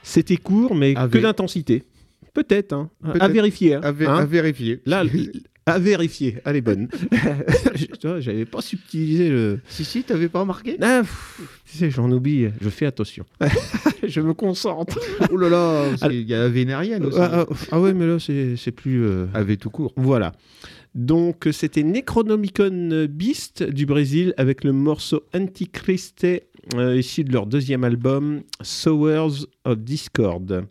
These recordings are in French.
C'était court, mais que d'intensité. Peut-être, hein. À vérifier. Hein. À vérifier. Là, à vérifier. Elle est bonne. J'avais pas subtilisé le... Si, t'avais pas remarqué? Tu sais, j'en oublie. Je fais attention. Je me concentre. Oh là là, il y a la vénérienne aussi. Ah ouais, mais là, c'est plus... AV tout court. Voilà. Donc, c'était Necronomicon Beast du Brésil avec le morceau Antichriste issu de leur deuxième album Sowers of Discord.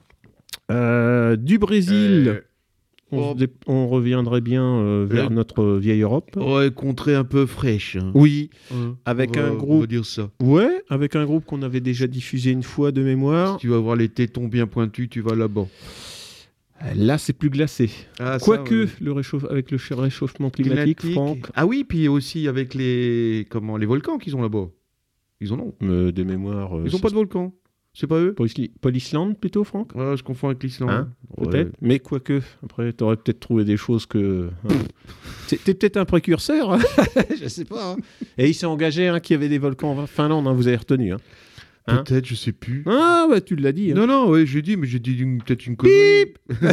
Du Brésil, on reviendrait bien vers notre vieille Europe. Ouais, contrée un peu fraîche. Oui, avec un groupe. On va dire ça. Ouais, avec un groupe qu'on avait déjà diffusé une fois de mémoire. Si tu vas voir les tétons bien pointus, tu vas là-bas. Là, c'est plus glacé. Quoique, avec le réchauffement climatique, Franck. Ah oui, puis aussi avec les volcans qu'ils ont là-bas. Ils en ont. De mémoire. Ils n'ont pas de volcans. C'est pas eux? Paul Island, plutôt, Franck? Ouais, je confonds avec l'Islande. Hein, peut-être. Mais quoique, après, tu aurais peut-être trouvé des choses que... T'es peut-être un précurseur. Hein. Je sais pas. Hein. Et il s'est engagé qu'il y avait des volcans en Finlande, vous avez retenu. Hein. Peut-être, je sais plus. Ah, bah tu l'as dit. Hein. Non, ouais, j'ai dit, mais j'ai dit peut-être une connerie. Bip.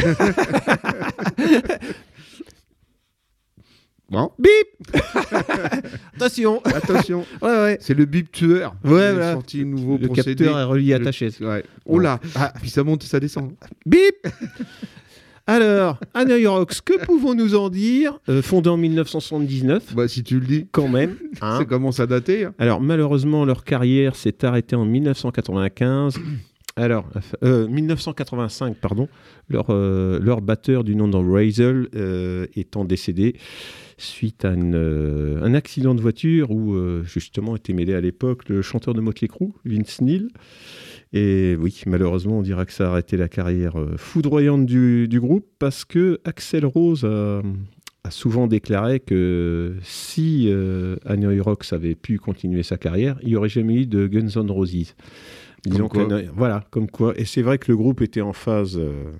Bon. Bip. Attention. Ouais. C'est le bip tueur. Ouais, voilà. Sorti un nouveau le procédé. Capteur est relié à ta chaise. Ouais. Oh là. Puis ça monte et ça descend. Bip. Alors, Aneuriox, que pouvons-nous en dire? Fondé en 1979. Bah, si tu le dis. Quand même. Hein. Ça commence à dater. Hein. Alors, malheureusement, leur carrière s'est arrêtée en 1995. Alors, 1985, pardon. Leur batteur du nom de Razel étant décédé suite à un accident de voiture où, justement, était mêlé à l'époque le chanteur de Motley Crue, Vince Neil. Et oui, malheureusement, on dira que ça a arrêté la carrière foudroyante du groupe parce que Axl Rose a souvent déclaré que si Aneuriox avait pu continuer sa carrière, il n'y aurait jamais eu de Guns N' Roses. Disons voilà, comme quoi. Et c'est vrai que le groupe était en phase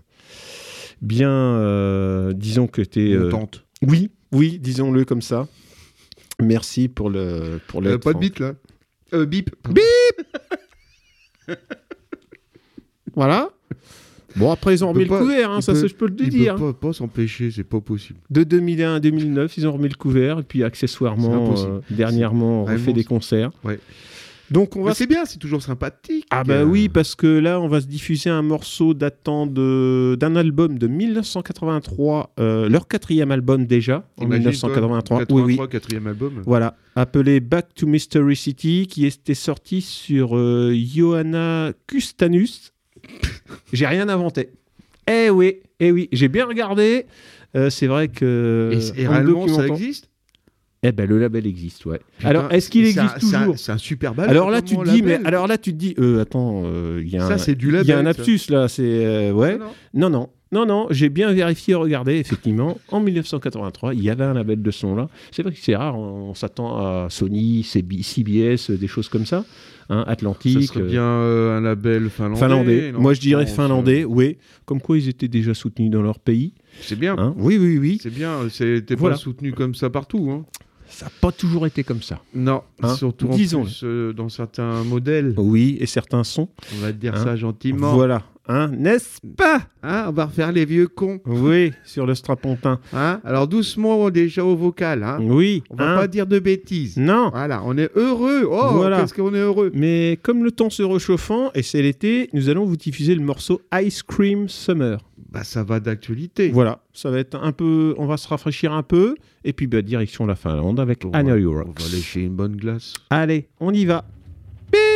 bien, disons que t'es... montante. Oui, disons-le comme ça. Merci pour le... pas de bip, là. Bip. Voilà. Bon, après, ils ont remis le couvert, hein, ça, je peux le dire. Ils peuvent pas s'empêcher, c'est pas possible. De 2001 à 2009, ils ont remis le couvert, et puis accessoirement, dernièrement, on refait des concerts. Ouais. Donc on va... C'est bien, c'est toujours sympathique. Ah bah oui, parce que là, on va se diffuser un morceau datant d'un album de 1983, leur quatrième album déjà, en 1983. 83, oui. Quatrième album. Voilà, appelé Back to Mystery City, qui était sorti sur Johanna Custanus. J'ai rien inventé. Eh oui, j'ai bien regardé. C'est vrai que... Et réellement, ça existe ? Eh ben le label existe, ouais. Putain, alors est-ce qu'il existe toujours ? C'est un super bal. Alors là tu te dis, attends, il y a il y a un lapsus là, c'est ouais. Non, j'ai bien vérifié, regardé, effectivement, en 1983, il y avait un label de son là. C'est vrai que c'est rare, on s'attend à Sony, CBS, des choses comme ça, hein, Atlantique. Ça serait bien un label finlandais. Non, moi je dirais finlandais, oui. Comme quoi ils étaient déjà soutenus dans leur pays. C'est bien. Hein, oui. C'est bien, c'était pas soutenu comme ça partout, hein. Ça n'a pas toujours été comme ça. Non, surtout en plus, dans certains modèles. Oui, et certains sons. On va dire ça gentiment. Voilà, n'est-ce pas ? On va refaire les vieux cons. Oui, sur le strapontin. Alors doucement déjà au vocal. Oui. On va pas dire de bêtises. Non. Voilà, on est heureux. Qu'est-ce qu'on est heureux. Mais comme le temps se réchauffant, et c'est l'été, nous allons vous diffuser le morceau Ice Cream Summer. Bah, ça va d'actualité. Voilà, ça va être un peu... On va se rafraîchir un peu, et puis direction la Finlande avec Aneuriox. On va lécher une bonne glace. Allez, on y va.